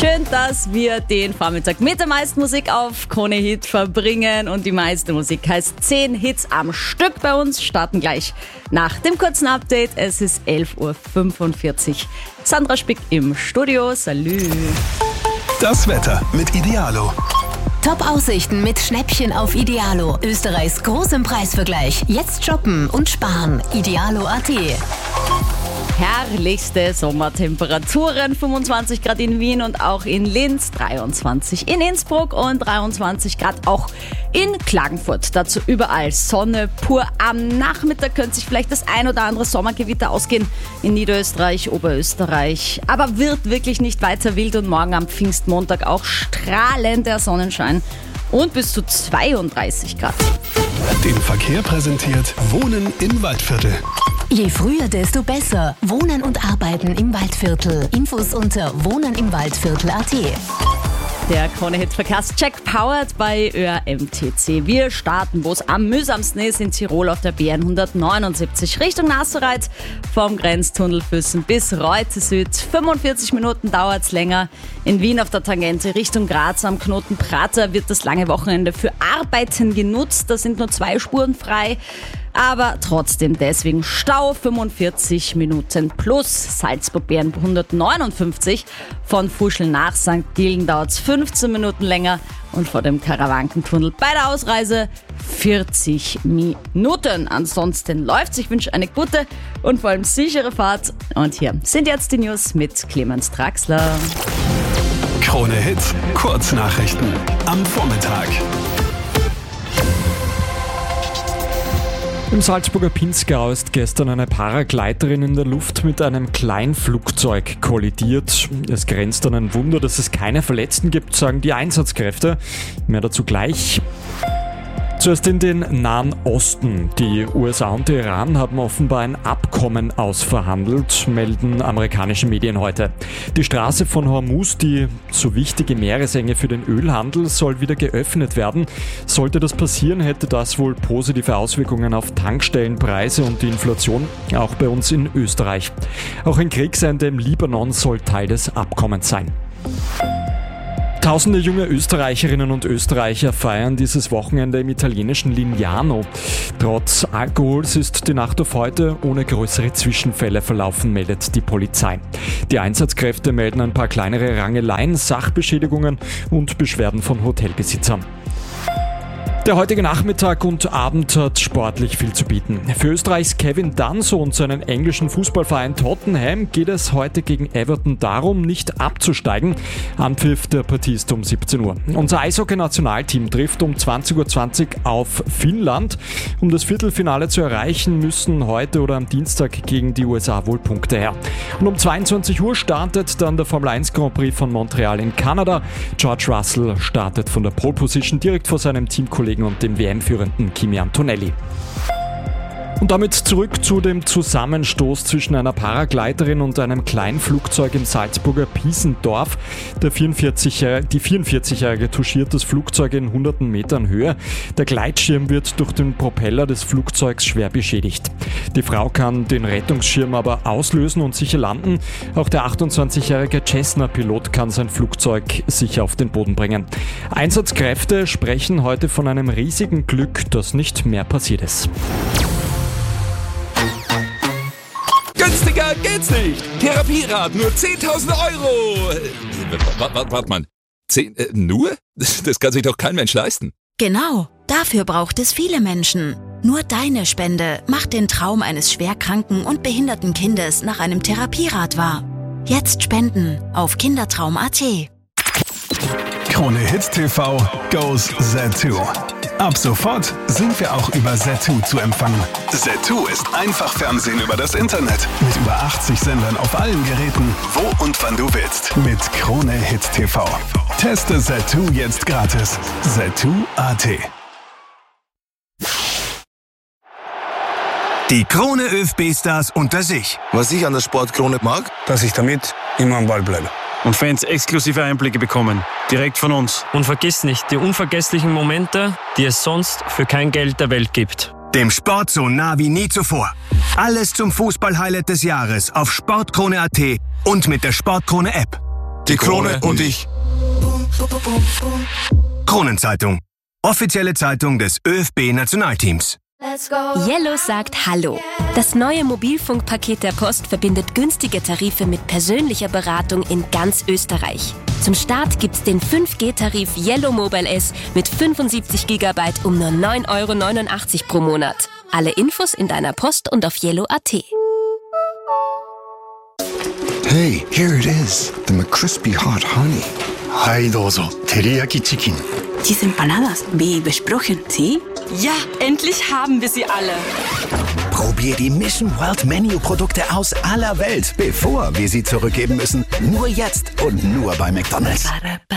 Schön, dass wir den Vormittag mit der meisten Musik auf Krone Hit verbringen. Und die meiste Musik heißt 10 Hits am Stück bei uns. Starten gleich nach dem kurzen Update. Es ist 11.45 Uhr. Sandra Spick im Studio. Salü. Das Wetter mit Idealo. Top-Aussichten mit Schnäppchen auf Idealo. Österreichs großem Preisvergleich. Jetzt shoppen und sparen. Idealo.at. Herrlichste Sommertemperaturen, 25 Grad in Wien und auch in Linz, 23 in Innsbruck und 23 Grad auch in Klagenfurt. Dazu überall Sonne pur. Am Nachmittag könnte sich vielleicht das ein oder andere Sommergewitter ausgehen in Niederösterreich, Oberösterreich. Aber wird wirklich nicht weiter wild und morgen am Pfingstmontag auch strahlender Sonnenschein und bis zu 32 Grad. Den Verkehr präsentiert Wohnen im Waldviertel. Je früher, desto besser. Wohnen und Arbeiten im Waldviertel. Infos unter wohnenimwaldviertel.at. Der Krone-Hit-Verkehrscheck powered bei ÖRMTC. Wir starten, wo es am mühsamsten ist, in Tirol auf der BN 179 Richtung Nassereit vom Grenztunnel Füssen bis Reute Süd. 45 Minuten dauert es länger. In Wien auf der Tangente Richtung Graz am Knoten Prater wird das lange Wochenende für Arbeiten genutzt. Da sind nur 2 Spuren frei. Aber trotzdem deswegen Stau 45 Minuten plus Salzburg BN 159 von Fuschl nach St. Gilgen dauert es 15 Minuten länger und vor dem Karawankentunnel bei der Ausreise 40 Minuten. Ansonsten läuft's. Ich wünsche eine gute und vor allem sichere Fahrt. Und hier sind jetzt die News mit Clemens Draxler. Krone Hit, Kurznachrichten am Vormittag. Im Salzburger Pinzgau ist gestern eine Paragleiterin in der Luft mit einem Kleinflugzeug kollidiert. Es grenzt an ein Wunder, dass es keine Verletzten gibt, sagen die Einsatzkräfte. Mehr dazu gleich. Zuerst in den Nahen Osten. Die USA und der Iran haben offenbar ein Abkommen ausverhandelt, melden amerikanische Medien heute. Die Straße von Hormuz, die so wichtige Meeresenge für den Ölhandel, soll wieder geöffnet werden. Sollte das passieren, hätte das wohl positive Auswirkungen auf Tankstellenpreise und die Inflation, auch bei uns in Österreich. Auch ein Kriegsende im Libanon soll Teil des Abkommens sein. Tausende junge Österreicherinnen und Österreicher feiern dieses Wochenende im italienischen Lignano. Trotz Alkohols ist die Nacht auf heute ohne größere Zwischenfälle verlaufen, meldet die Polizei. Die Einsatzkräfte melden ein paar kleinere Rangeleien, Sachbeschädigungen und Beschwerden von Hotelbesitzern. Der heutige Nachmittag und Abend hat sportlich viel zu bieten. Für Österreichs Kevin Danso und seinen englischen Fußballverein Tottenham geht es heute gegen Everton darum, nicht abzusteigen. Anpfiff der Partie ist um 17 Uhr. Unser Eishockey-Nationalteam trifft um 20.20 Uhr auf Finnland. Um das Viertelfinale zu erreichen, müssen heute oder am Dienstag gegen die USA wohl Punkte her. Und um 22 Uhr startet dann der Formel 1 Grand Prix von Montreal in Kanada. George Russell startet von der Pole Position direkt vor seinem Teamkollegen und dem WM-führenden Kimi Antonelli. Und damit zurück zu dem Zusammenstoß zwischen einer Paragleiterin und einem Kleinflugzeug im Salzburger Piesendorf. Die 44-Jährige touchiert das Flugzeug in hunderten Metern Höhe. Der Gleitschirm wird durch den Propeller des Flugzeugs schwer beschädigt. Die Frau kann den Rettungsschirm aber auslösen und sicher landen. Auch der 28-jährige Cessna-Pilot kann sein Flugzeug sicher auf den Boden bringen. Einsatzkräfte sprechen heute von einem riesigen Glück, dass nicht mehr passiert ist. Günstiger geht's nicht. Therapierad nur 10.000 Euro. Warte mal. 10, nur? Das kann sich doch kein Mensch leisten. Genau, dafür braucht es viele Menschen. Nur deine Spende macht den Traum eines schwerkranken und behinderten Kindes nach einem Therapierad wahr. Jetzt spenden auf Kindertraum.at. Krone Hit TV goes Zattoo. Ab sofort sind wir auch über Zattoo zu empfangen. Zattoo ist einfach Fernsehen über das Internet. Mit über 80 Sendern auf allen Geräten, wo und wann du willst. Mit Krone Hit TV. Teste Zattoo jetzt gratis. Zattoo.at. Die Krone ÖFB-Stars unter sich. Was ich an der Sportkrone mag, dass ich damit immer am Ball bleibe. Und Fans exklusive Einblicke bekommen, direkt von uns. Und vergiss nicht die unvergesslichen Momente, die es sonst für kein Geld der Welt gibt. Dem Sport so nah wie nie zuvor. Alles zum Fußball-Highlight des Jahres auf Sportkrone.at und mit der Sportkrone-App. Die Krone und ich. Kronenzeitung. Offizielle Zeitung des ÖFB-Nationalteams. Yellow sagt Hallo. Das neue Mobilfunkpaket der Post verbindet günstige Tarife mit persönlicher Beratung in ganz Österreich. Zum Start gibt's den 5G-Tarif Yellow Mobile S mit 75 GB um nur 9,89 € pro Monat. Alle Infos in deiner Post und auf yellow.at. Hey, here it is, the McCrispy Hot Honey. Hai dozo, teriyaki chicken. Diese Empanadas, wie besprochen, ¿sí? Ja, endlich haben wir sie alle. Probier die Mission World Menu Produkte aus aller Welt, bevor wir sie zurückgeben müssen. Nur jetzt und nur bei McDonald's.